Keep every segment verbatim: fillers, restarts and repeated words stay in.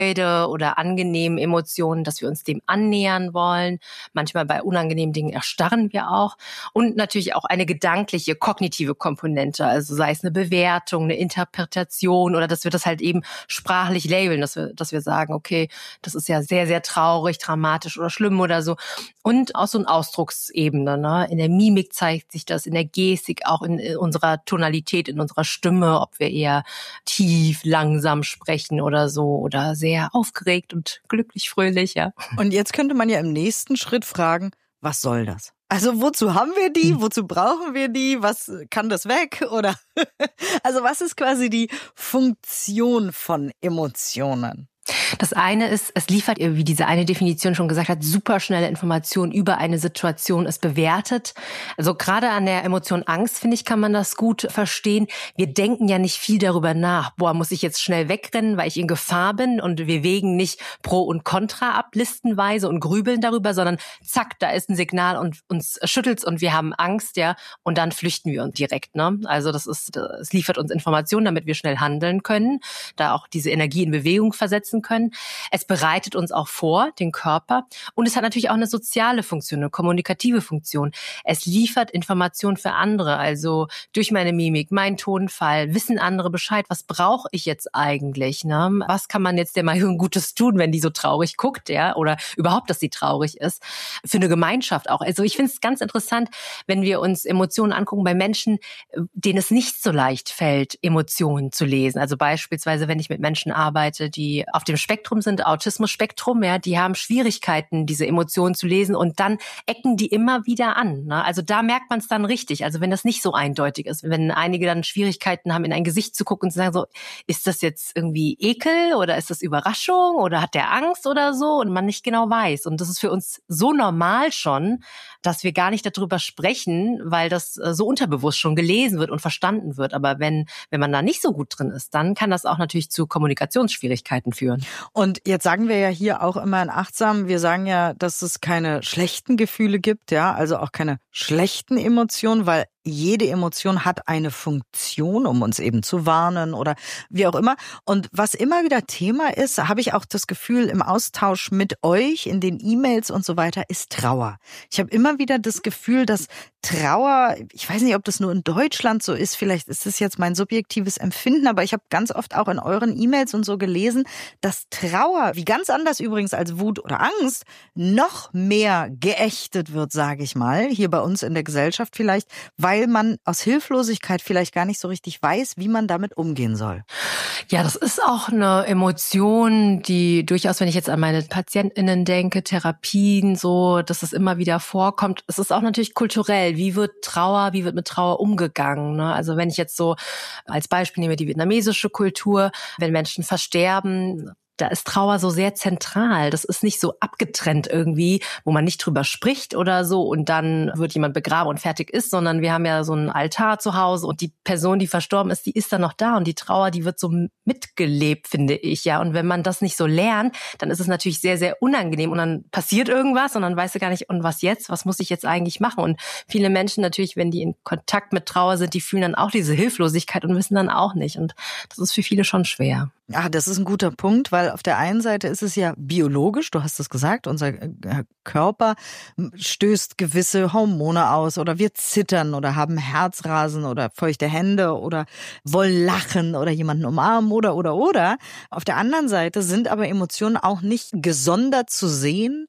Freude oder angenehmen Emotionen, dass wir uns dem annähern wollen. Manchmal bei unangenehmen Dingen erstarren wir auch. Und natürlich auch eine gedankliche, kognitive Komponente, also sei es eine Bewertung, eine Interpretation oder dass wir das halt eben sprachlich labeln, dass wir, dass wir sagen, okay, das ist ja sehr, sehr traurig, dramatisch oder schlimm oder so. Und auch so eine Ausdrucksebene, ne? In der Mimik zeigt sich das, in der Gestik, auch in unserer Tonalität, in unserer Stimme, ob wir eher tief, langsam sprechen oder so oder sehr aufgeregt und glücklich, fröhlich, ja. Und jetzt könnte man ja im nächsten Schritt fragen, was soll das? Also wozu haben wir die? Wozu brauchen wir die? Was kann das weg? Oder also was ist quasi die Funktion von Emotionen? Das eine ist, es liefert, wie diese eine Definition schon gesagt hat, superschnelle Informationen über eine Situation, es bewertet. Also gerade an der Emotion Angst, finde ich, kann man das gut verstehen. Wir denken ja nicht viel darüber nach. Boah, muss ich jetzt schnell wegrennen, weil ich in Gefahr bin? Und wir wägen nicht Pro und Contra ab, listenweise und grübeln darüber, sondern zack, da ist ein Signal und uns schüttelt's und wir haben Angst, ja, und dann flüchten wir uns direkt, ne? Also das ist, es liefert uns Informationen, damit wir schnell handeln können, da auch diese Energie in Bewegung versetzen können. Es bereitet uns auch vor, den Körper. Und es hat natürlich auch eine soziale Funktion, eine kommunikative Funktion. Es liefert Informationen für andere. Also durch meine Mimik, mein Tonfall, wissen andere Bescheid. Was brauche ich jetzt eigentlich? Ne? Was kann man jetzt der Marion Gutes tun, wenn die so traurig guckt? Ja? Oder überhaupt, dass sie traurig ist. Für eine Gemeinschaft auch. Also ich finde es ganz interessant, wenn wir uns Emotionen angucken bei Menschen, denen es nicht so leicht fällt, Emotionen zu lesen. Also beispielsweise, wenn ich mit Menschen arbeite, die auf dem Spektrum sind, Autismus-Spektrum, ja, die haben Schwierigkeiten, diese Emotionen zu lesen und dann ecken die immer wieder an. Ne? Also da merkt man es dann richtig. Also wenn das nicht so eindeutig ist, wenn einige dann Schwierigkeiten haben, in ein Gesicht zu gucken und zu sagen so, ist das jetzt irgendwie Ekel oder ist das Überraschung oder hat der Angst oder so und man nicht genau weiß. Und das ist für uns so normal schon, dass wir gar nicht darüber sprechen, weil das so unterbewusst schon gelesen wird und verstanden wird. Aber wenn, wenn man da nicht so gut drin ist, dann kann das auch natürlich zu Kommunikationsschwierigkeiten führen. Und jetzt sagen wir ja hier auch immer in Achtsam, wir sagen ja, dass es keine schlechten Gefühle gibt, ja, also auch keine schlechten Emotionen, weil jede Emotion hat eine Funktion, um uns eben zu warnen oder wie auch immer. Und was immer wieder Thema ist, habe ich auch das Gefühl im Austausch mit euch, in den E-Mails und so weiter, ist Trauer. Ich habe immer wieder das Gefühl, dass Trauer, ich weiß nicht, ob das nur in Deutschland so ist, vielleicht ist es jetzt mein subjektives Empfinden, aber ich habe ganz oft auch in euren E-Mails und so gelesen, dass Trauer, wie ganz anders übrigens als Wut oder Angst, noch mehr geächtet wird, sage ich mal, hier bei uns in der Gesellschaft vielleicht, weil weil man aus Hilflosigkeit vielleicht gar nicht so richtig weiß, wie man damit umgehen soll. Ja, das ist auch eine Emotion, die durchaus, wenn ich jetzt an meine PatientInnen denke, Therapien, so, dass es immer wieder vorkommt. Es ist auch natürlich kulturell. Wie wird Trauer, wie wird mit Trauer umgegangen? Ne? Also wenn ich jetzt so als Beispiel nehme die vietnamesische Kultur, wenn Menschen versterben, da ist Trauer so sehr zentral. Das ist nicht so abgetrennt irgendwie, wo man nicht drüber spricht oder so und dann wird jemand begraben und fertig ist, sondern wir haben ja so einen Altar zu Hause und die Person, die verstorben ist, die ist dann noch da und die Trauer, die wird so mitgelebt, finde ich, ja. Und wenn man das nicht so lernt, dann ist es natürlich sehr, sehr unangenehm und dann passiert irgendwas und dann weißt du gar nicht, und was jetzt? Was muss ich jetzt eigentlich machen? Und viele Menschen natürlich, wenn die in Kontakt mit Trauer sind, die fühlen dann auch diese Hilflosigkeit und wissen dann auch nicht. Und das ist für viele schon schwer. Ja, das ist ein guter Punkt, weil auf der einen Seite ist es ja biologisch, du hast es gesagt, unser Körper stößt gewisse Hormone aus oder wir zittern oder haben Herzrasen oder feuchte Hände oder wollen lachen oder jemanden umarmen oder, oder, oder. Auf der anderen Seite sind aber Emotionen auch nicht gesondert zu sehen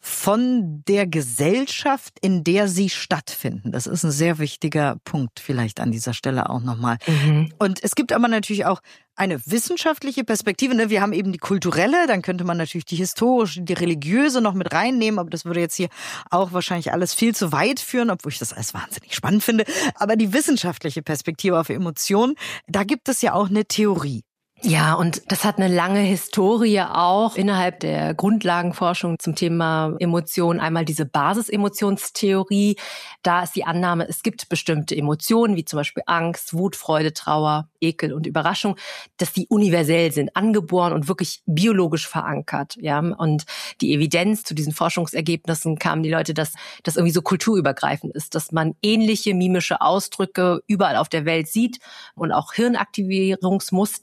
von der Gesellschaft, in der sie stattfinden. Das ist ein sehr wichtiger Punkt vielleicht an dieser Stelle auch nochmal. Mhm. Und es gibt aber natürlich auch eine wissenschaftliche Perspektive. Wir haben eben die kulturelle, dann könnte man natürlich die historische, die religiöse noch mit reinnehmen, aber das würde jetzt hier auch wahrscheinlich alles viel zu weit führen, obwohl ich das alles wahnsinnig spannend finde. Aber die wissenschaftliche Perspektive auf Emotionen, da gibt es ja auch eine Theorie. Ja, und das hat eine lange Historie auch innerhalb der Grundlagenforschung zum Thema Emotionen. Einmal diese Basisemotionstheorie. Da ist die Annahme, es gibt bestimmte Emotionen, wie zum Beispiel Angst, Wut, Freude, Trauer, Ekel und Überraschung, dass die universell sind, angeboren und wirklich biologisch verankert. Ja, und die Evidenz zu diesen Forschungsergebnissen kamen die Leute, dass das irgendwie so kulturübergreifend ist, dass man ähnliche mimische Ausdrücke überall auf der Welt sieht und auch Hirnaktivierungsmuster.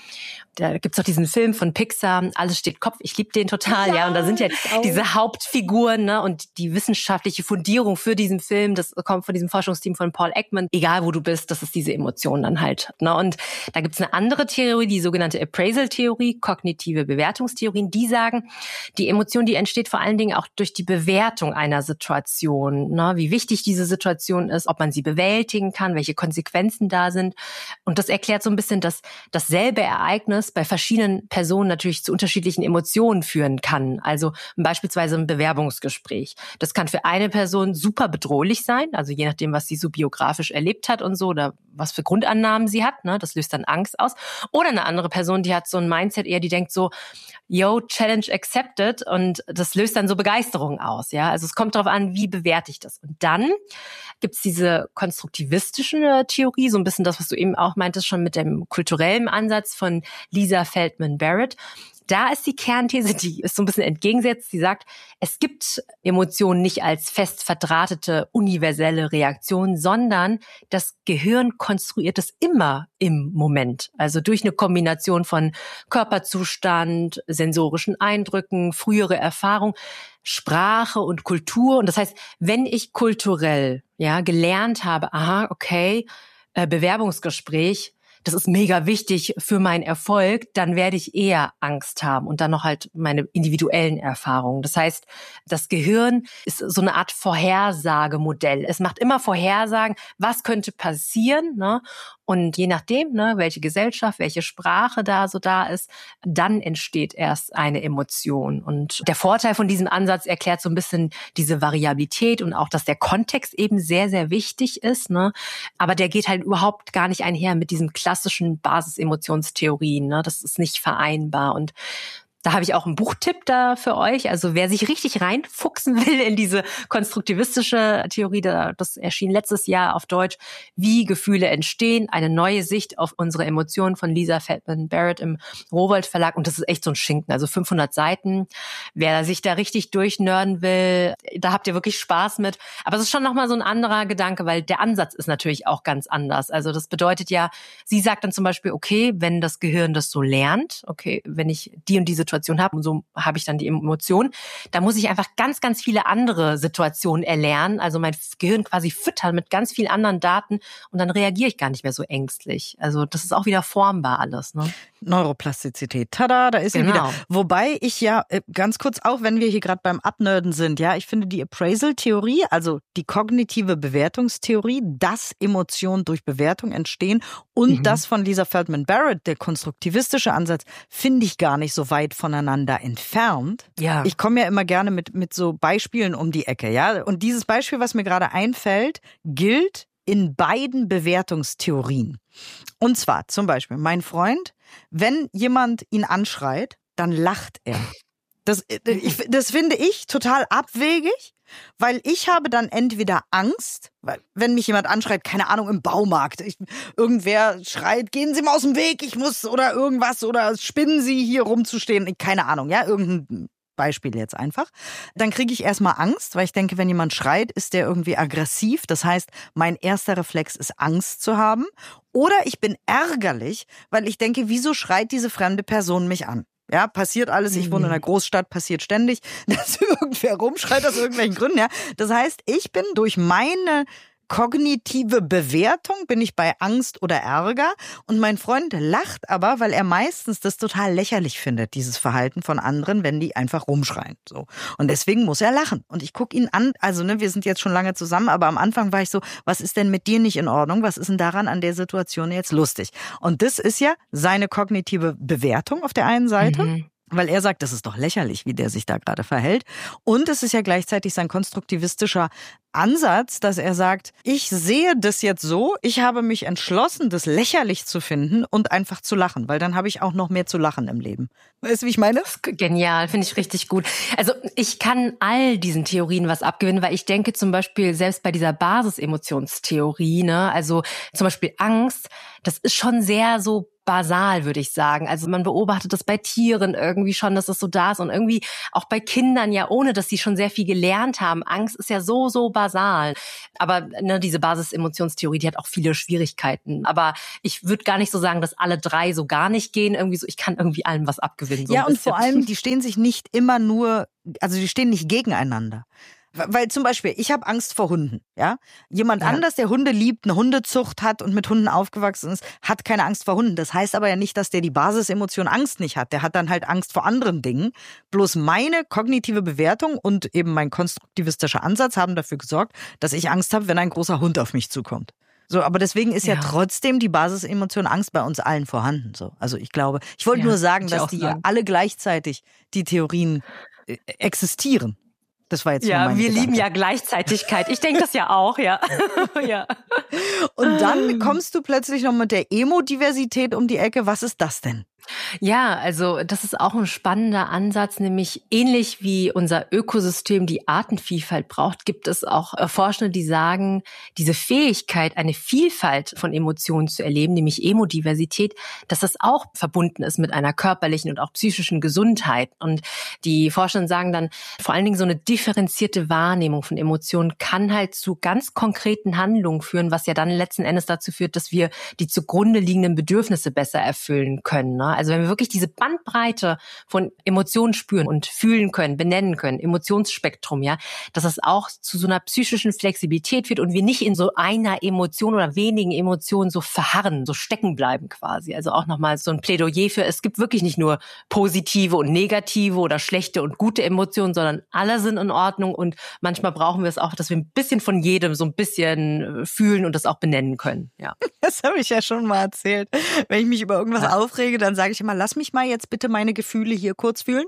Da gibt's doch diesen Film von Pixar, Alles steht Kopf, ich liebe den total, ja, ja, und da sind ja diese Hauptfiguren, ne, und die wissenschaftliche Fundierung für diesen Film, das kommt von diesem Forschungsteam von Paul Ekman, egal wo du bist, das ist diese Emotion dann halt, ne, und da gibt's eine andere Theorie, die sogenannte Appraisal-Theorie, kognitive Bewertungstheorien, die sagen, die Emotion, die entsteht vor allen Dingen auch durch die Bewertung einer Situation, ne, wie wichtig diese Situation ist, ob man sie bewältigen kann, welche Konsequenzen da sind, und das erklärt so ein bisschen, dass dasselbe Ereignis bei verschiedenen Personen natürlich zu unterschiedlichen Emotionen führen kann. Also beispielsweise ein Bewerbungsgespräch. Das kann für eine Person super bedrohlich sein, also je nachdem, was sie so biografisch erlebt hat und so oder was für Grundannahmen sie hat, ne, das löst dann Angst aus. Oder eine andere Person, die hat so ein Mindset eher, die denkt so, yo, Challenge accepted, und das löst dann so Begeisterung aus, ja. Also es kommt darauf an, wie bewerte ich das. Und dann gibt's diese konstruktivistische Theorie, so ein bisschen das, was du eben auch meintest, schon mit dem kulturellen Ansatz von Lisa Feldman Barrett. Da ist die Kernthese, die ist so ein bisschen entgegengesetzt. Sie sagt, es gibt Emotionen nicht als fest verdrahtete, universelle Reaktion, sondern das Gehirn konstruiert es immer im Moment. Also durch eine Kombination von Körperzustand, sensorischen Eindrücken, frühere Erfahrung, Sprache und Kultur. Und das heißt, wenn ich kulturell, ja, gelernt habe, aha, okay, äh, Bewerbungsgespräch, das ist mega wichtig für meinen Erfolg, dann werde ich eher Angst haben und dann noch halt meine individuellen Erfahrungen. Das heißt, das Gehirn ist so eine Art Vorhersagemodell. Es macht immer Vorhersagen, was könnte passieren, ne? Und je nachdem, ne, welche Gesellschaft, welche Sprache da so da ist, dann entsteht erst eine Emotion. Und der Vorteil von diesem Ansatz erklärt so ein bisschen diese Variabilität und auch, dass der Kontext eben sehr, sehr wichtig ist, ne? Aber der geht halt überhaupt gar nicht einher mit diesen klassischen Basisemotionstheorien, ne? Das ist nicht vereinbar. Und da habe ich auch einen Buchtipp da für euch. Also wer sich richtig reinfuchsen will in diese konstruktivistische Theorie, das erschien letztes Jahr auf Deutsch, Wie Gefühle entstehen, eine neue Sicht auf unsere Emotionen von Lisa Feldman Barrett im Rowohlt Verlag. Und das ist echt so ein Schinken, also fünfhundert Seiten. Wer sich da richtig durchnörden will, da habt ihr wirklich Spaß mit. Aber es ist schon nochmal so ein anderer Gedanke, weil der Ansatz ist natürlich auch ganz anders. Also das bedeutet ja, sie sagt dann zum Beispiel, okay, wenn das Gehirn das so lernt, okay, wenn ich die und die Situation habe und so habe ich dann die Emotion, da muss ich einfach ganz, ganz viele andere Situationen erlernen, also mein Gehirn quasi füttern mit ganz vielen anderen Daten und dann reagiere ich gar nicht mehr so ängstlich. Also das ist auch wieder formbar alles, ne? Neuroplastizität, tada, da ist sie genau. wieder. Wobei ich ja, ganz kurz auch, wenn wir hier gerade beim Abnörden sind, ja, ich finde die Appraisal-Theorie, also die kognitive Bewertungstheorie, dass Emotionen durch Bewertung entstehen und mhm. das von Lisa Feldman Barrett, der konstruktivistische Ansatz, finde ich gar nicht so weit voneinander entfernt. Ja. Ich komme ja immer gerne mit, mit so Beispielen um die Ecke, ja. Und dieses Beispiel, was mir gerade einfällt, gilt in beiden Bewertungstheorien. Und zwar zum Beispiel, mein Freund, wenn jemand ihn anschreit, dann lacht er. Das, ich, das finde ich total abwegig, weil ich habe dann entweder Angst, weil wenn mich jemand anschreit, keine Ahnung, im Baumarkt, ich, irgendwer schreit, gehen Sie mal aus dem Weg, ich muss, oder irgendwas, oder spinnen Sie hier rumzustehen, keine Ahnung, ja, irgendein Beispiel jetzt einfach. Dann kriege ich erstmal Angst, weil ich denke, wenn jemand schreit, ist der irgendwie aggressiv. Das heißt, mein erster Reflex ist, Angst zu haben. Oder ich bin ärgerlich, weil ich denke, wieso schreit diese fremde Person mich an? Ja, passiert alles. Ich wohne in einer Großstadt, passiert ständig, dass irgendwer rumschreit aus irgendwelchen Gründen. Ja, das heißt, ich bin durch meine kognitive Bewertung, bin ich bei Angst oder Ärger, und mein Freund lacht aber, weil er meistens das total lächerlich findet, dieses Verhalten von anderen, wenn die einfach rumschreien. So. Und deswegen muss er lachen. Und ich gucke ihn an, also ne, wir sind jetzt schon lange zusammen, aber am Anfang war ich so, was ist denn mit dir nicht in Ordnung? Was ist denn daran an der Situation jetzt lustig? Und das ist ja seine kognitive Bewertung auf der einen Seite. Mhm. Weil er sagt, das ist doch lächerlich, wie der sich da gerade verhält. Und es ist ja gleichzeitig sein konstruktivistischer Ansatz, dass er sagt, ich sehe das jetzt so, ich habe mich entschlossen, das lächerlich zu finden und einfach zu lachen, weil dann habe ich auch noch mehr zu lachen im Leben. Weißt du, wie ich meine? Genial, finde ich richtig gut. Also ich kann all diesen Theorien was abgewinnen, weil ich denke zum Beispiel selbst bei dieser Basisemotionstheorie, ne, also zum Beispiel Angst, das ist schon sehr so basal, würde ich sagen. Also man beobachtet das bei Tieren irgendwie schon, dass es so da ist und irgendwie auch bei Kindern ja, ohne dass sie schon sehr viel gelernt haben. Angst ist ja so, so basal. Aber ne, diese Basis-Emotionstheorie, die hat auch viele Schwierigkeiten. Aber ich würde gar nicht so sagen, dass alle drei so gar nicht gehen. Irgendwie so, ich kann irgendwie allem was abgewinnen. So ja, und vor allem, die stehen sich nicht immer nur, also die stehen nicht gegeneinander. Weil zum Beispiel, ich habe Angst vor Hunden. Ja, Jemand ja. anders, der Hunde liebt, eine Hundezucht hat und mit Hunden aufgewachsen ist, hat keine Angst vor Hunden. Das heißt aber ja nicht, dass der die Basisemotion Angst nicht hat. Der hat dann halt Angst vor anderen Dingen. Bloß meine kognitive Bewertung und eben mein konstruktivistischer Ansatz haben dafür gesorgt, dass ich Angst habe, wenn ein großer Hund auf mich zukommt. So, aber deswegen ist ja, ja trotzdem die Basisemotion Angst bei uns allen vorhanden. So, also ich glaube, ich wollte ja, nur sagen, dass die sagen. alle gleichzeitig die Theorien äh, existieren. Das war jetzt ja, mein wir Gedanke. lieben ja Gleichzeitigkeit. Ich denke das ja auch, ja. ja. Und dann kommst du plötzlich noch mit der Emodiversität um die Ecke. Was ist das denn? Ja, also das ist auch ein spannender Ansatz, nämlich ähnlich wie unser Ökosystem die Artenvielfalt braucht, gibt es auch Forschende, die sagen, diese Fähigkeit, eine Vielfalt von Emotionen zu erleben, nämlich Emodiversität, dass das auch verbunden ist mit einer körperlichen und auch psychischen Gesundheit. Und die Forschenden sagen dann, vor allen Dingen so eine differenzierte Wahrnehmung von Emotionen kann halt zu ganz konkreten Handlungen führen, was ja dann letzten Endes dazu führt, dass wir die zugrunde liegenden Bedürfnisse besser erfüllen können, ne? Also wenn wir wirklich diese Bandbreite von Emotionen spüren und fühlen können, benennen können, Emotionsspektrum, ja, dass es auch zu so einer psychischen Flexibilität wird und wir nicht in so einer Emotion oder wenigen Emotionen so verharren, so stecken bleiben quasi. Also auch nochmal so ein Plädoyer für, es gibt wirklich nicht nur positive und negative oder schlechte und gute Emotionen, sondern alle sind in Ordnung und manchmal brauchen wir es auch, dass wir ein bisschen von jedem so ein bisschen fühlen und das auch benennen können. Ja. Das habe ich ja schon mal erzählt. Wenn ich mich über irgendwas ja. aufrege, dann sage ich immer, lass mich mal jetzt bitte meine Gefühle hier kurz fühlen.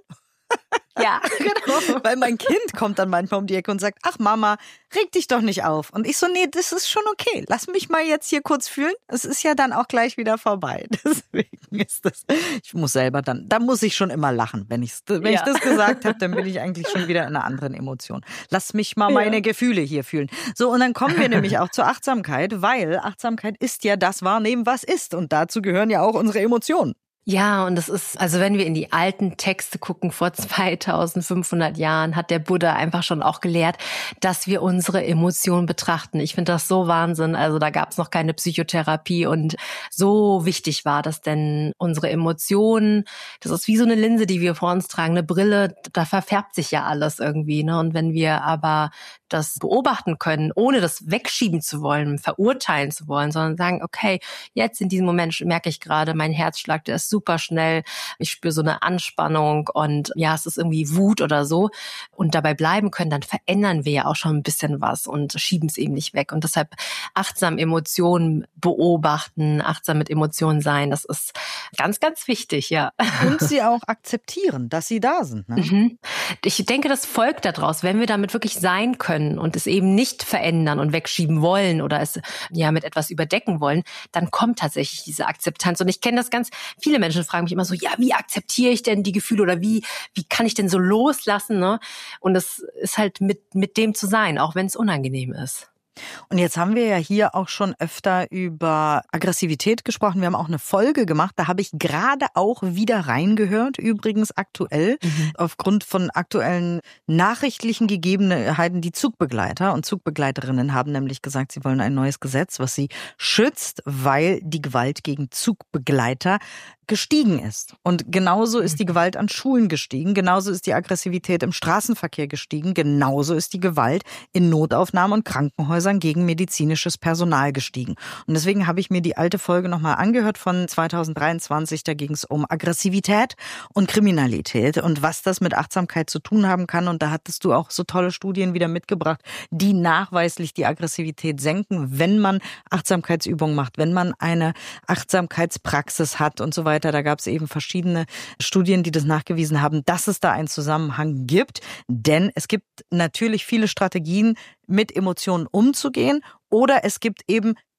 Ja, genau. Weil mein Kind kommt dann manchmal um die Ecke und sagt, ach Mama, reg dich doch nicht auf. Und ich so, nee, das ist schon okay. Lass mich mal jetzt hier kurz fühlen. Es ist ja dann auch gleich wieder vorbei. Deswegen ist das, ich muss selber dann, da muss ich schon immer lachen. Wenn, ich's, wenn ja. ich das gesagt habe, dann bin ich eigentlich schon wieder in einer anderen Emotion. Lass mich mal meine ja. Gefühle hier fühlen. So, und dann kommen wir nämlich auch zur Achtsamkeit, weil Achtsamkeit ist ja das Wahrnehmen, was ist. Und dazu gehören ja auch unsere Emotionen. Ja, und das ist, also wenn wir in die alten Texte gucken, vor zweitausendfünfhundert Jahren hat der Buddha einfach schon auch gelehrt, dass wir unsere Emotionen betrachten. Ich finde das so Wahnsinn. Also da gab es noch keine Psychotherapie und so wichtig war das, denn unsere Emotionen, das ist wie so eine Linse, die wir vor uns tragen, eine Brille, da verfärbt sich ja alles irgendwie, ne? Und wenn wir aber das beobachten können, ohne das wegschieben zu wollen, verurteilen zu wollen, sondern sagen, okay, jetzt in diesem Moment merke ich gerade, mein Herzschlag, der ist super schnell, ich spüre so eine Anspannung und ja, es ist irgendwie Wut oder so und dabei bleiben können, dann verändern wir ja auch schon ein bisschen was und schieben es eben nicht weg. Und deshalb achtsam Emotionen beobachten, achtsam mit Emotionen sein, das ist ganz, ganz wichtig, ja. Und sie auch akzeptieren, dass sie da sind. Ne? Mhm. Ich denke, das folgt daraus, wenn wir damit wirklich sein können und es eben nicht verändern und wegschieben wollen oder es ja mit etwas überdecken wollen, dann kommt tatsächlich diese Akzeptanz. Und ich kenne das ganz, viele Menschen fragen mich immer so, ja, wie akzeptiere ich denn die Gefühle oder wie wie kann ich denn so loslassen? Ne? Und das ist halt mit mit dem zu sein, auch wenn es unangenehm ist. Und jetzt haben wir ja hier auch schon öfter über Aggressivität gesprochen. Wir haben auch eine Folge gemacht, da habe ich gerade auch wieder reingehört, übrigens aktuell, mhm. aufgrund von aktuellen nachrichtlichen Gegebenheiten, die Zugbegleiter und Zugbegleiterinnen haben nämlich gesagt, sie wollen ein neues Gesetz, was sie schützt, weil die Gewalt gegen Zugbegleiter gestiegen ist. Und genauso ist die Gewalt an Schulen gestiegen, genauso ist die Aggressivität im Straßenverkehr gestiegen, genauso ist die Gewalt in Notaufnahmen und Krankenhäusern gegen medizinisches Personal gestiegen. Und deswegen habe ich mir die alte Folge nochmal angehört von zweitausenddreiundzwanzig, da ging es um Aggressivität und Kriminalität und was das mit Achtsamkeit zu tun haben kann. Und da hattest du auch so tolle Studien wieder mitgebracht, die nachweislich die Aggressivität senken, wenn man Achtsamkeitsübungen macht, wenn man eine Achtsamkeitspraxis hat und so weiter. Da gab es eben verschiedene Studien, die das nachgewiesen haben, dass es da einen Zusammenhang gibt. Denn es gibt natürlich viele Strategien, mit Emotionen umzugehen. Oder es gibt eben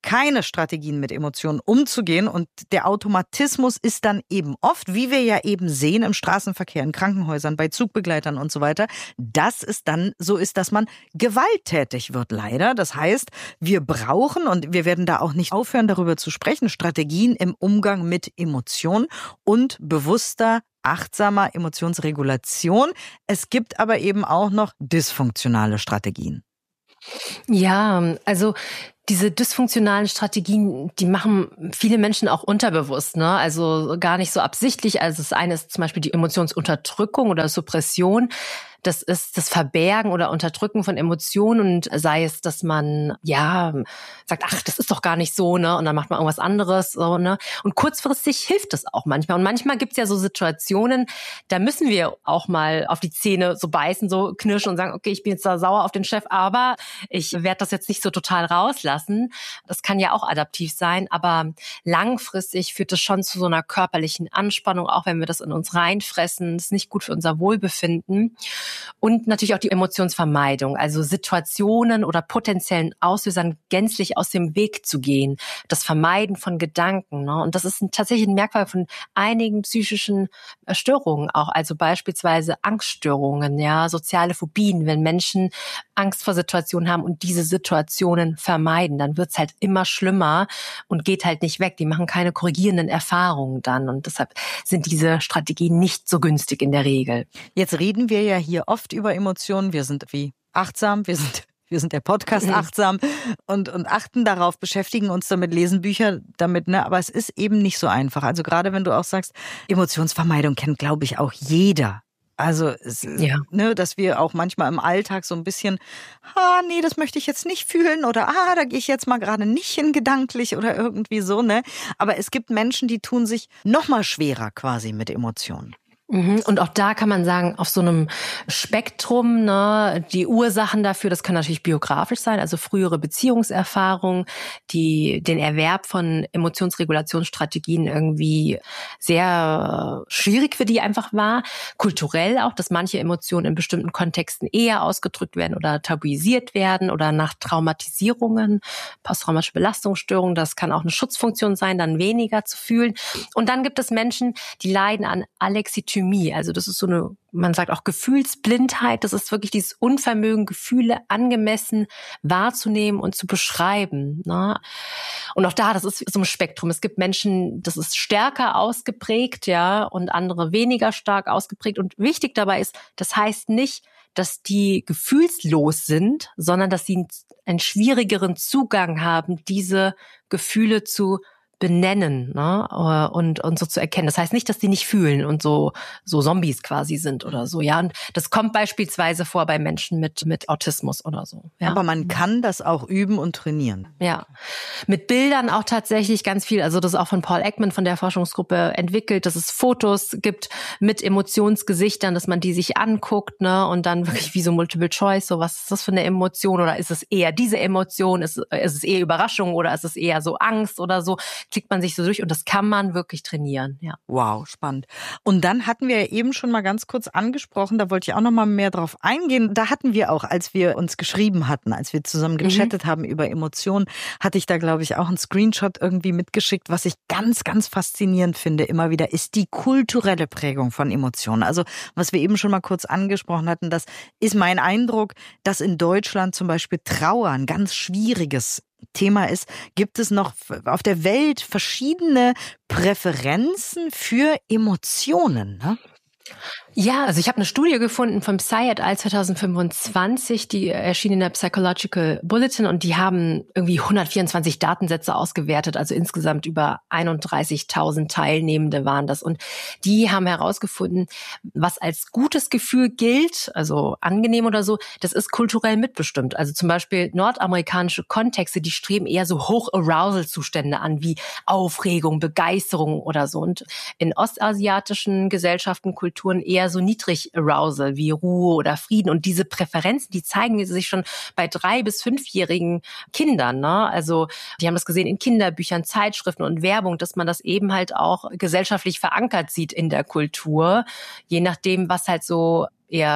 keine Strategien mit Emotionen umzugehen. Und der Automatismus ist dann eben oft, wie wir ja eben sehen im Straßenverkehr, in Krankenhäusern, bei Zugbegleitern und so weiter, dass es dann so ist, dass man gewalttätig wird, leider. Das heißt, wir brauchen, und wir werden da auch nicht aufhören, darüber zu sprechen, Strategien im Umgang mit Emotionen und bewusster, achtsamer Emotionsregulation. Es gibt aber eben auch noch dysfunktionale Strategien. Ja, also diese dysfunktionalen Strategien, die machen viele Menschen auch unterbewusst, ne? Also gar nicht so absichtlich. Also das eine ist zum Beispiel die Emotionsunterdrückung oder Suppression. Das ist das Verbergen oder Unterdrücken von Emotionen, und sei es, dass man ja sagt, ach, das ist doch gar nicht so, ne? Und dann macht man irgendwas anderes, so, ne? Und kurzfristig hilft das auch manchmal. Und manchmal gibt's ja so Situationen, da müssen wir auch mal auf die Zähne so beißen, so knirschen und sagen, okay, ich bin jetzt da sauer auf den Chef, aber ich werde das jetzt nicht so total rauslassen. Das kann ja auch adaptiv sein, aber langfristig führt das schon zu so einer körperlichen Anspannung, auch wenn wir das in uns reinfressen. Das ist nicht gut für unser Wohlbefinden. Und natürlich auch die Emotionsvermeidung, also Situationen oder potenziellen Auslösern gänzlich aus dem Weg zu gehen, das Vermeiden von Gedanken, ne? Und das ist ein, tatsächlich ein Merkmal von einigen psychischen Störungen auch, also beispielsweise Angststörungen, ja, soziale Phobien, wenn Menschen Angst vor Situationen haben und diese Situationen vermeiden, dann wird's halt immer schlimmer und geht halt nicht weg. Die machen keine korrigierenden Erfahrungen dann, und deshalb sind diese Strategien nicht so günstig in der Regel. Jetzt reden wir ja hier oft über Emotionen. Wir sind wie achtsam, wir sind wir sind der Podcast achtsam und und achten darauf, beschäftigen uns damit, lesen Bücher damit, ne? Aber es ist eben nicht so einfach. Also gerade wenn du auch sagst, Emotionsvermeidung kennt, glaube ich, auch jeder. Also, es, ja. ne, dass wir auch manchmal im Alltag so ein bisschen, ah, nee, das möchte ich jetzt nicht fühlen, oder ah, da gehe ich jetzt mal gerade nicht hin gedanklich oder irgendwie so, ne? Aber es gibt Menschen, die tun sich noch mal schwerer quasi mit Emotionen. Und auch da kann man sagen, auf so einem Spektrum, ne, die Ursachen dafür, das kann natürlich biografisch sein, also frühere Beziehungserfahrungen, die den Erwerb von Emotionsregulationsstrategien irgendwie sehr schwierig für die einfach war. Kulturell auch, dass manche Emotionen in bestimmten Kontexten eher ausgedrückt werden oder tabuisiert werden, oder nach Traumatisierungen, posttraumatische Belastungsstörungen, das kann auch eine Schutzfunktion sein, dann weniger zu fühlen. Und dann gibt es Menschen, die leiden an Alexithymie. Also das ist so eine, man sagt auch Gefühlsblindheit. Das ist wirklich dieses Unvermögen, Gefühle angemessen wahrzunehmen und zu beschreiben, ne? Und auch da, das ist so ein Spektrum. Es gibt Menschen, das ist stärker ausgeprägt, ja, und andere weniger stark ausgeprägt. Und wichtig dabei ist, das heißt nicht, dass die gefühlslos sind, sondern dass sie einen schwierigeren Zugang haben, diese Gefühle zu benennen, ne, und und so zu erkennen. Das heißt nicht, dass die nicht fühlen und so so Zombies quasi sind oder so, ja. Und das kommt beispielsweise vor bei Menschen mit mit Autismus oder so. Ja. Aber man kann das auch üben und trainieren. Ja, mit Bildern auch tatsächlich ganz viel. Also das ist auch von Paul Ekman von der Forschungsgruppe entwickelt, dass es Fotos gibt mit Emotionsgesichtern, dass man die sich anguckt, ne, und dann wirklich wie so Multiple Choice, so was ist das für eine Emotion, oder ist es eher diese Emotion, ist, ist es eher Überraschung oder ist es eher so Angst oder so, klickt man sich so durch, und das kann man wirklich trainieren, ja. Wow, spannend. Und dann hatten wir ja eben schon mal ganz kurz angesprochen, da wollte ich auch noch mal mehr drauf eingehen. Da hatten wir auch, als wir uns geschrieben hatten, als wir zusammen gechattet mhm. haben über Emotionen, hatte ich da, glaube ich, auch einen Screenshot irgendwie mitgeschickt. Was ich ganz, ganz faszinierend finde immer wieder, ist die kulturelle Prägung von Emotionen. Also was wir eben schon mal kurz angesprochen hatten, das ist mein Eindruck, dass in Deutschland zum Beispiel Trauer ein ganz schwieriges Thema ist. Gibt es noch auf der Welt verschiedene Präferenzen für Emotionen, ne? Ja, also ich habe eine Studie gefunden vom Psy et al. zwanzig fünfundzwanzig, die erschien in der Psychological Bulletin, und die haben irgendwie hundertvierundzwanzig Datensätze ausgewertet, also insgesamt über einunddreißigtausend Teilnehmende waren das. Und die haben herausgefunden, was als gutes Gefühl gilt, also angenehm oder so, das ist kulturell mitbestimmt. Also zum Beispiel nordamerikanische Kontexte, die streben eher so Hoch-Arousal-Zustände an, wie Aufregung, Begeisterung oder so. Und in ostasiatischen Gesellschaften, Kulturen eher so Niedrig-Arousal wie Ruhe oder Frieden. Und diese Präferenzen, die zeigen sich schon bei drei- bis fünfjährigen Kindern, ne? Also die haben das gesehen in Kinderbüchern, Zeitschriften und Werbung, dass man das eben halt auch gesellschaftlich verankert sieht in der Kultur, je nachdem, was halt so eher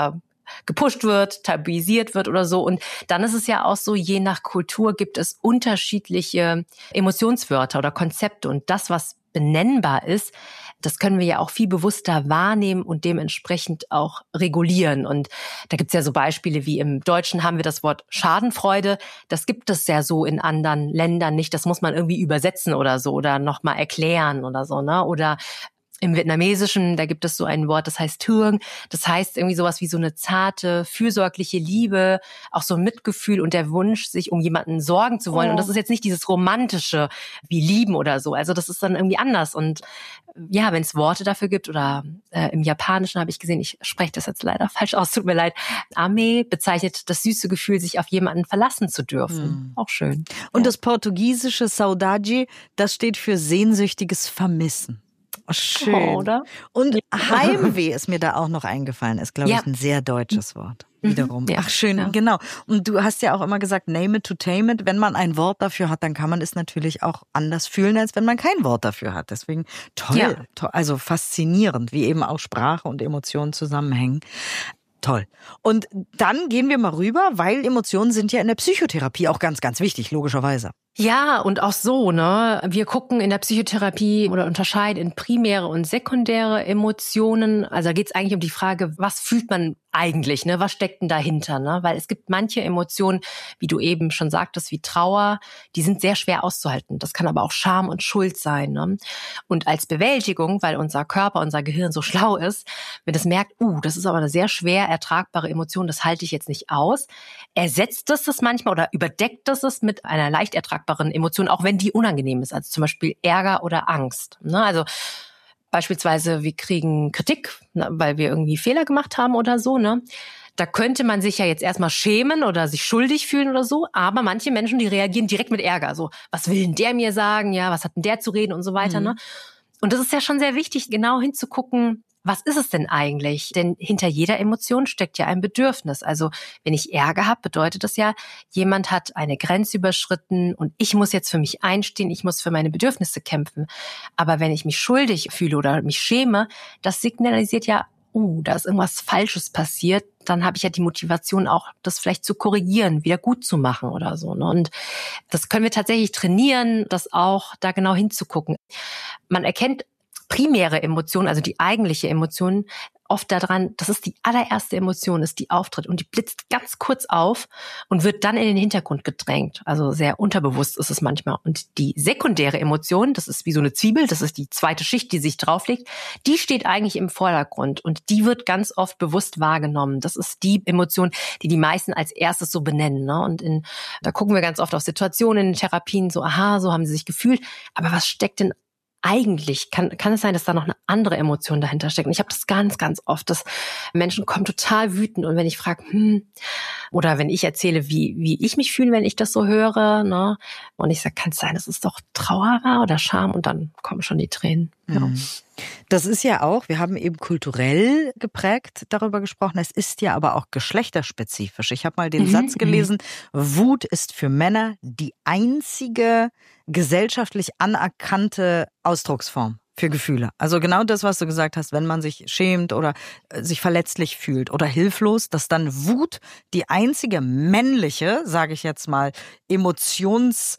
gepusht wird, tabuisiert wird oder so. Und dann ist es ja auch so, je nach Kultur gibt es unterschiedliche Emotionswörter oder Konzepte. Und das, was benennbar ist, das können wir ja auch viel bewusster wahrnehmen und dementsprechend auch regulieren. Und da gibt's ja so Beispiele wie im Deutschen haben wir das Wort Schadenfreude. Das gibt es ja so in anderen Ländern nicht. Das muss man irgendwie übersetzen oder so oder nochmal erklären oder so, ne? Oder im Vietnamesischen, da gibt es so ein Wort, das heißt Thương. Das heißt irgendwie sowas wie so eine zarte, fürsorgliche Liebe, auch so ein Mitgefühl und der Wunsch, sich um jemanden sorgen zu wollen. Oh. Und das ist jetzt nicht dieses Romantische wie Lieben oder so. Also das ist dann irgendwie anders. Und ja, wenn es Worte dafür gibt oder äh, im Japanischen habe ich gesehen, ich spreche das jetzt leider falsch aus, tut mir leid. Ame bezeichnet das süße Gefühl, sich auf jemanden verlassen zu dürfen. Hm. Auch schön. Und ja. das portugiesische Saudade, das steht für sehnsüchtiges Vermissen. Oh, schön. Oh, oder? Und Heimweh ist mir da auch noch eingefallen, ist, glaube ja. ich, ein sehr deutsches Wort. Wiederum. Ja. Ach, schön, ja. genau. Und du hast ja auch immer gesagt, name it to tame it. Wenn man ein Wort dafür hat, dann kann man es natürlich auch anders fühlen, als wenn man kein Wort dafür hat. Deswegen toll, ja. toll, also faszinierend, wie eben auch Sprache und Emotionen zusammenhängen. Toll. Und dann gehen wir mal rüber, weil Emotionen sind ja in der Psychotherapie auch ganz, ganz wichtig, logischerweise. Ja, und auch so, ne? Wir gucken in der Psychotherapie oder unterscheiden in primäre und sekundäre Emotionen. Also da geht es eigentlich um die Frage, was fühlt man eigentlich, ne? Was steckt denn dahinter, ne? Weil es gibt manche Emotionen, wie du eben schon sagtest, wie Trauer, die sind sehr schwer auszuhalten. Das kann aber auch Scham und Schuld sein, ne? Und als Bewältigung, weil unser Körper, unser Gehirn so schlau ist, wenn es merkt, uh, das ist aber eine sehr schwer ertragbare Emotion, das halte ich jetzt nicht aus, ersetzt es das manchmal oder überdeckt es es mit einer leicht ertragbaren Emotionen, auch wenn die unangenehm ist, also zum Beispiel Ärger oder Angst. Ne? Also beispielsweise, wir kriegen Kritik, ne, weil wir irgendwie Fehler gemacht haben oder so. Ne? Da könnte man sich ja jetzt erstmal schämen oder sich schuldig fühlen oder so, aber manche Menschen, die reagieren direkt mit Ärger. So, was will denn der mir sagen? Ja, was hat denn der zu reden und so weiter. Mhm. Ne? Und das ist ja schon sehr wichtig, genau hinzugucken, was ist es denn eigentlich? Denn hinter jeder Emotion steckt ja ein Bedürfnis. Also wenn ich Ärger habe, bedeutet das ja, jemand hat eine Grenze überschritten und ich muss jetzt für mich einstehen, ich muss für meine Bedürfnisse kämpfen. Aber wenn ich mich schuldig fühle oder mich schäme, das signalisiert ja, oh, da ist irgendwas Falsches passiert. Dann habe ich ja die Motivation auch, das vielleicht zu korrigieren, wieder gut zu machen oder so. Und das können wir tatsächlich trainieren, das auch da genau hinzugucken. Man erkennt primäre Emotion, also die eigentliche Emotion, oft daran, dass es die allererste Emotion ist, die auftritt und die blitzt ganz kurz auf und wird dann in den Hintergrund gedrängt. Also sehr unterbewusst ist es manchmal. Und die sekundäre Emotion, das ist wie so eine Zwiebel, das ist die zweite Schicht, die sich drauflegt, die steht eigentlich im Vordergrund und die wird ganz oft bewusst wahrgenommen. Das ist die Emotion, die die meisten als erstes so benennen. Ne? Und in, da gucken wir ganz oft auf Situationen in Therapien, so aha, so haben sie sich gefühlt. Aber was steckt denn eigentlich, kann, kann es sein, dass da noch eine andere Emotion dahinter steckt. Und ich habe das ganz, ganz oft, dass Menschen kommen total wütend und wenn ich frage, hm, oder wenn ich erzähle, wie wie ich mich fühle, wenn ich das so höre, ne, und ich sage, kann es sein, dass es doch Trauer war oder Scham und dann kommen schon die Tränen. Ja. Das ist ja auch, wir haben eben kulturell geprägt darüber gesprochen, es ist ja aber auch geschlechterspezifisch. Ich habe mal den mhm. Satz gelesen, Wut ist für Männer die einzige gesellschaftlich anerkannte Ausdrucksform für Gefühle. Also genau das, was du gesagt hast, wenn man sich schämt oder sich verletzlich fühlt oder hilflos, dass dann Wut die einzige männliche, sage ich jetzt mal, Emotions-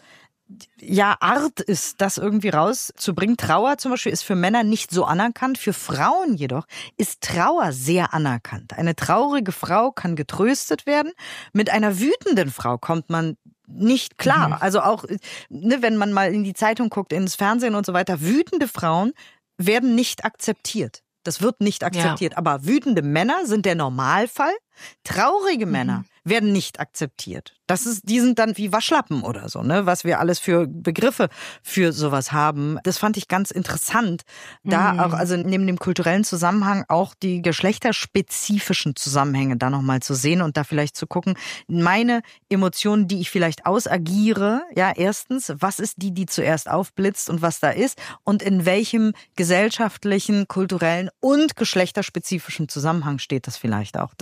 ja, Art ist, das irgendwie rauszubringen. Trauer zum Beispiel ist für Männer nicht so anerkannt. Für Frauen jedoch ist Trauer sehr anerkannt. Eine traurige Frau kann getröstet werden. Mit einer wütenden Frau kommt man nicht klar. Mhm. Also auch, ne, wenn man mal in die Zeitung guckt, ins Fernsehen und so weiter, wütende Frauen werden nicht akzeptiert. Das wird nicht akzeptiert. Ja. Aber wütende Männer sind der Normalfall. Traurige mhm. Männer werden nicht akzeptiert. Das ist, die sind dann wie Waschlappen oder so, ne? Was wir alles für Begriffe für sowas haben. Das fand ich ganz interessant, da mhm. auch, also neben dem kulturellen Zusammenhang auch die geschlechterspezifischen Zusammenhänge da nochmal zu sehen und da vielleicht zu gucken, meine Emotionen, die ich vielleicht ausagiere, ja, erstens, was ist die, die zuerst aufblitzt und was da ist und in welchem gesellschaftlichen, kulturellen und geschlechterspezifischen Zusammenhang steht das vielleicht auch. Das, das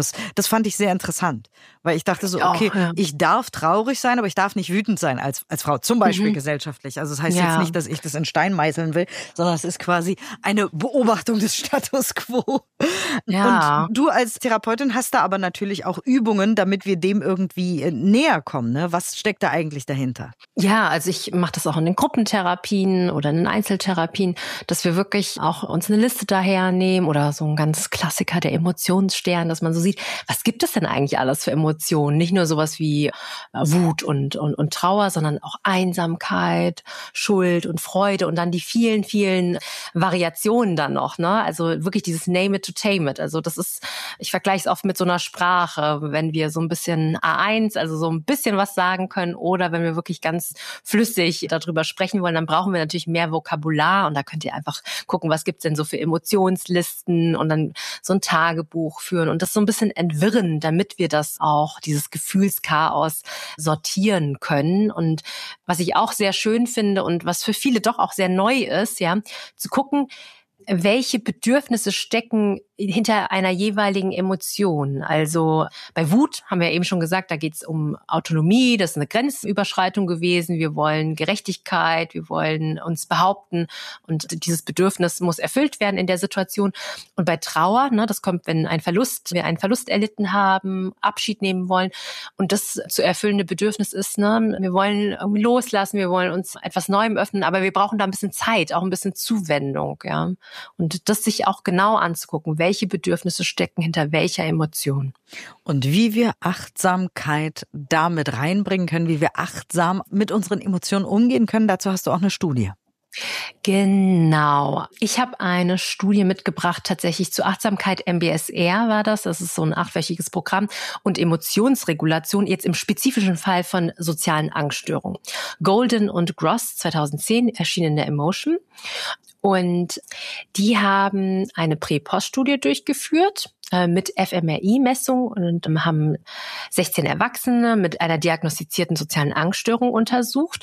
das fand ich sehr interessant, weil ich dachte so, okay, oh, ja. ich darf traurig sein, aber ich darf nicht wütend sein als, als Frau, zum Beispiel mhm. gesellschaftlich. Also das heißt ja. jetzt nicht, dass ich das in Stein meißeln will, sondern es ist quasi eine Beobachtung des Status quo. Ja. Und du als Therapeutin hast da aber natürlich auch Übungen, damit wir dem irgendwie näher kommen. Ne? Was steckt da eigentlich dahinter? Ja, also ich mache das auch in den Gruppentherapien oder in den Einzeltherapien, dass wir wirklich auch uns eine Liste dahernehmen oder so ein ganz Klassiker, der Emotionsstern, dass man so sieht, was gibt es denn eigentlich alles für Emotionen? Nicht nur sowas wie Wut und, und, und Trauer, sondern auch Einsamkeit, Schuld und Freude und dann die vielen, vielen Variationen dann noch, ne? Also wirklich dieses Name it to tame it. Also das ist, ich vergleiche es oft mit so einer Sprache, wenn wir so ein bisschen A eins, also so ein bisschen was sagen können oder wenn wir wirklich ganz flüssig darüber sprechen wollen, dann brauchen wir natürlich mehr Vokabular und da könnt ihr einfach gucken, was gibt's denn so für Emotionslisten und dann so ein Tagebuch führen und das so ein bisschen entwirren, damit wir das auch, dieses Gefühlschaos sortieren können. Und was ich auch sehr schön finde und was für viele doch auch sehr neu ist, ja, zu gucken, welche Bedürfnisse stecken hinter einer jeweiligen Emotion. Also bei Wut haben wir eben schon gesagt, da geht es um Autonomie, das ist eine Grenzüberschreitung gewesen. Wir wollen Gerechtigkeit, wir wollen uns behaupten und dieses Bedürfnis muss erfüllt werden in der Situation. Und bei Trauer, ne, das kommt, wenn ein Verlust, wir einen Verlust erlitten haben, Abschied nehmen wollen und das zu erfüllende Bedürfnis ist, ne, wir wollen irgendwie loslassen, wir wollen uns etwas Neuem öffnen, aber wir brauchen da ein bisschen Zeit, auch ein bisschen Zuwendung, ja. Und das sich auch genau anzugucken, welche Bedürfnisse stecken hinter welcher Emotion. Und wie wir Achtsamkeit damit reinbringen können, wie wir achtsam mit unseren Emotionen umgehen können, dazu hast du auch eine Studie. Genau. Ich habe eine Studie mitgebracht, tatsächlich zu Achtsamkeit, M B S R war das. Das ist so ein achtwöchiges Programm und Emotionsregulation, jetzt im spezifischen Fall von sozialen Angststörungen. Golden und Gross zweitausendzehn erschienen in der Emotion. Und die haben eine Prä-Post-Studie durchgeführt äh, mit F M R I-Messung und haben sechzehn Erwachsene mit einer diagnostizierten sozialen Angststörung untersucht.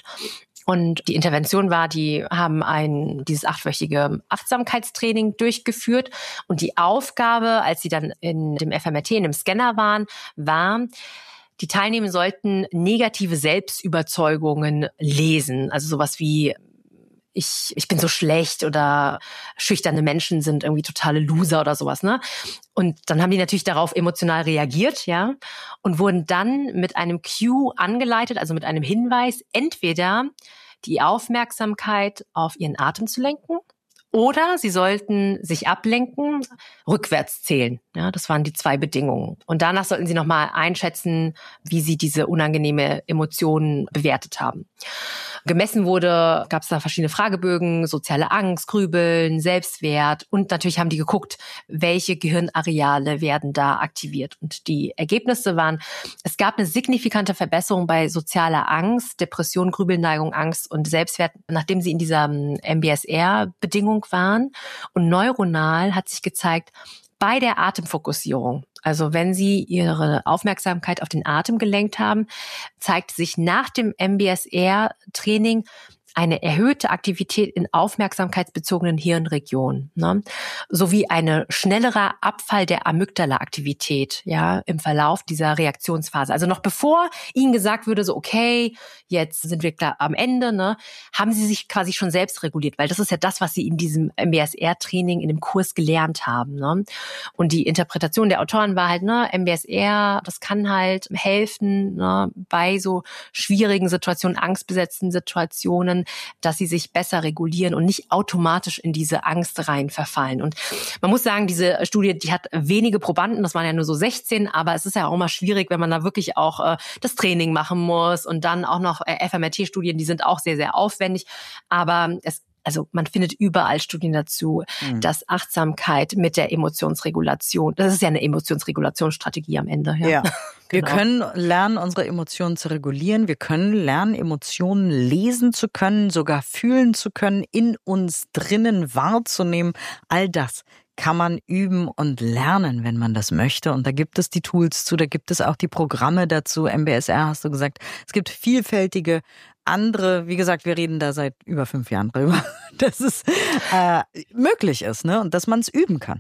Und die Intervention war, die haben ein dieses achtwöchige Achtsamkeitstraining durchgeführt. Und die Aufgabe, als sie dann in dem F M R T, in dem Scanner waren, war, die Teilnehmer sollten negative Selbstüberzeugungen lesen. Also sowas wie Ich, ich bin so schlecht oder schüchterne Menschen sind irgendwie totale Loser oder sowas, ne? Und dann haben die natürlich darauf emotional reagiert, ja, und wurden dann mit einem Cue angeleitet, also mit einem Hinweis, entweder die Aufmerksamkeit auf ihren Atem zu lenken oder sie sollten sich ablenken, rückwärts zählen. Ja, das waren die zwei Bedingungen. Und danach sollten sie nochmal einschätzen, wie sie diese unangenehme Emotion bewertet haben. Gemessen wurde, gab es da verschiedene Fragebögen, soziale Angst, Grübeln, Selbstwert und natürlich haben die geguckt, welche Gehirnareale werden da aktiviert. Und die Ergebnisse waren, es gab eine signifikante Verbesserung bei sozialer Angst, Depression, Grübelneigung, Angst und Selbstwert, nachdem sie in dieser M B S R-Bedingung waren. Und neuronal hat sich gezeigt, bei der Atemfokussierung, also wenn Sie Ihre Aufmerksamkeit auf den Atem gelenkt haben, zeigt sich nach dem M B S R-Training eine erhöhte Aktivität in aufmerksamkeitsbezogenen Hirnregionen, ne? Sowie eine schnellerer Abfall der Amygdala-Aktivität, ja, im Verlauf dieser Reaktionsphase. Also noch bevor Ihnen gesagt würde, so okay, jetzt sind wir klar am Ende, ne, haben Sie sich quasi schon selbst reguliert, weil das ist ja das, was Sie in diesem M B S R-Training in dem Kurs gelernt haben, ne? Und die Interpretation der Autoren war halt, ne, M B S R, das kann halt helfen, ne, bei so schwierigen Situationen, angstbesetzten Situationen, dass sie sich besser regulieren und nicht automatisch in diese Angst rein verfallen. Und man muss sagen, diese Studie, die hat wenige Probanden, das waren ja nur so sechzehn, aber es ist ja auch immer schwierig, wenn man da wirklich auch äh, das Training machen muss und dann auch noch äh, F M R T-Studien, die sind auch sehr, sehr aufwendig, aber es Also man findet überall Studien dazu, mhm. dass Achtsamkeit mit der Emotionsregulation, das ist ja eine Emotionsregulationsstrategie am Ende. Ja, ja. Wir genau. können lernen, unsere Emotionen zu regulieren. Wir können lernen, Emotionen lesen zu können, sogar fühlen zu können, in uns drinnen wahrzunehmen. All das kann man üben und lernen, wenn man das möchte. Und da gibt es die Tools zu, da gibt es auch die Programme dazu. M B S R hast du gesagt. Es gibt vielfältige andere, wie gesagt, wir reden da seit über fünf Jahren drüber, dass es äh, möglich ist, ne, und dass man es üben kann.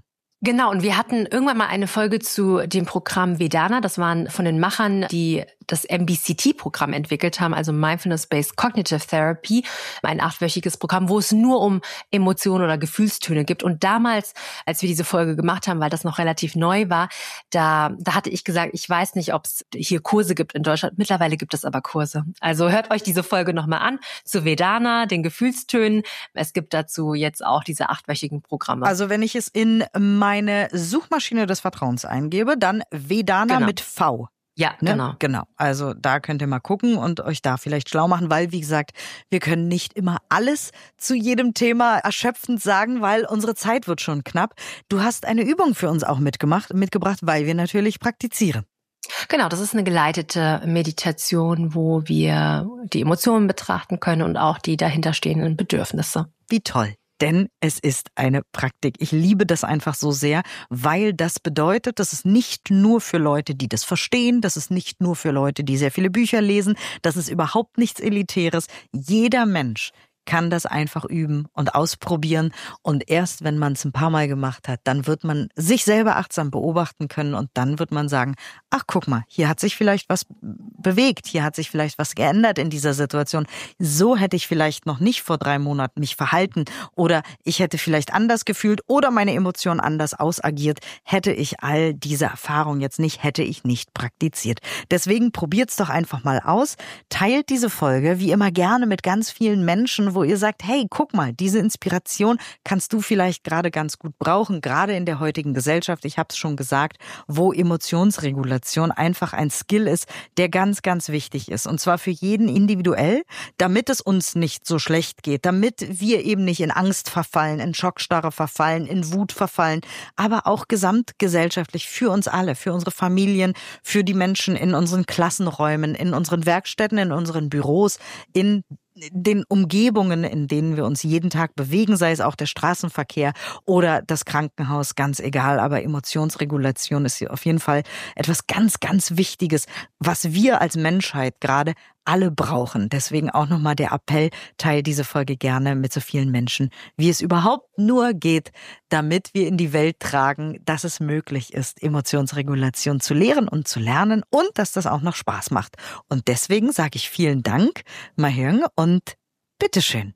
Genau, und wir hatten irgendwann mal eine Folge zu dem Programm Vedana. Das waren von den Machern, die das M B C T-Programm entwickelt haben, also Mindfulness-Based Cognitive Therapy, ein achtwöchiges Programm, wo es nur um Emotionen oder Gefühlstöne gibt. Und damals, als wir diese Folge gemacht haben, weil das noch relativ neu war, da, da hatte ich gesagt, ich weiß nicht, ob es hier Kurse gibt in Deutschland. Mittlerweile gibt es aber Kurse. Also hört euch diese Folge nochmal an zu Vedana, den Gefühlstönen. Es gibt dazu jetzt auch diese achtwöchigen Programme. Also wenn ich es in meine Suchmaschine des Vertrauens eingebe, dann Vedana genau. mit V. Ja, ne? genau. Genau. Also da könnt ihr mal gucken und euch da vielleicht schlau machen, weil, wie gesagt, wir können nicht immer alles zu jedem Thema erschöpfend sagen, weil unsere Zeit wird schon knapp. Du hast eine Übung für uns auch mitgemacht, mitgebracht, weil wir natürlich praktizieren. Genau, das ist eine geleitete Meditation, wo wir die Emotionen betrachten können und auch die dahinterstehenden Bedürfnisse. Wie toll. Denn es ist eine Praktik. Ich liebe das einfach so sehr, weil das bedeutet, das ist nicht nur für Leute, die das verstehen, das ist nicht nur für Leute, die sehr viele Bücher lesen, das ist überhaupt nichts Elitäres. Jeder Mensch kann das einfach üben und ausprobieren. Und erst wenn man es ein paar Mal gemacht hat, dann wird man sich selber achtsam beobachten können und dann wird man sagen, ach guck mal, hier hat sich vielleicht was bewegt, hier hat sich vielleicht was geändert in dieser Situation. So hätte ich vielleicht noch nicht vor drei Monaten mich verhalten oder ich hätte vielleicht anders gefühlt oder meine Emotionen anders ausagiert, hätte ich all diese Erfahrungen jetzt nicht, hätte ich nicht praktiziert. Deswegen probiert's doch einfach mal aus, teilt diese Folge wie immer gerne mit ganz vielen Menschen, wo ihr sagt, hey, guck mal, diese Inspiration kannst du vielleicht gerade ganz gut brauchen, gerade in der heutigen Gesellschaft, ich habe es schon gesagt, wo Emotionsregulation einfach ein Skill ist, der ganz, ganz wichtig ist. Und zwar für jeden individuell, damit es uns nicht so schlecht geht, damit wir eben nicht in Angst verfallen, in Schockstarre verfallen, in Wut verfallen, aber auch gesamtgesellschaftlich für uns alle, für unsere Familien, für die Menschen in unseren Klassenräumen, in unseren Werkstätten, in unseren Büros, in den Umgebungen, in denen wir uns jeden Tag bewegen, sei es auch der Straßenverkehr oder das Krankenhaus, ganz egal. Aber Emotionsregulation ist hier auf jeden Fall etwas ganz, ganz Wichtiges, was wir als Menschheit gerade alle brauchen. Deswegen auch nochmal der Appell, teile diese Folge gerne mit so vielen Menschen, wie es überhaupt nur geht, damit wir in die Welt tragen, dass es möglich ist, Emotionsregulation zu lehren und zu lernen und dass das auch noch Spaß macht. Und deswegen sage ich vielen Dank, Mahirng, und bitteschön.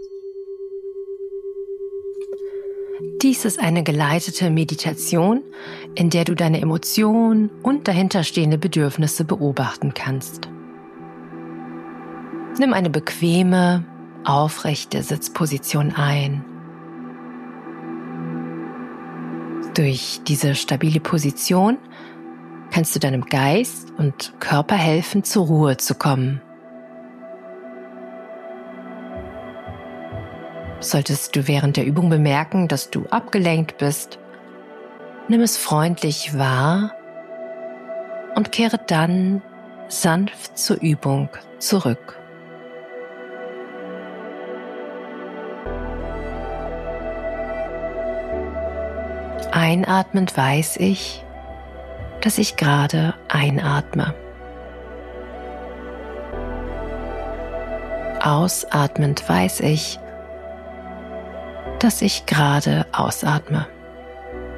Dies ist eine geleitete Meditation, in der du deine Emotionen und dahinterstehende Bedürfnisse beobachten kannst. Nimm eine bequeme, aufrechte Sitzposition ein. Durch diese stabile Position kannst du deinem Geist und Körper helfen, zur Ruhe zu kommen. Solltest du während der Übung bemerken, dass du abgelenkt bist, nimm es freundlich wahr und kehre dann sanft zur Übung zurück. Einatmend weiß ich, dass ich gerade einatme. Ausatmend weiß ich, dass ich gerade ausatme.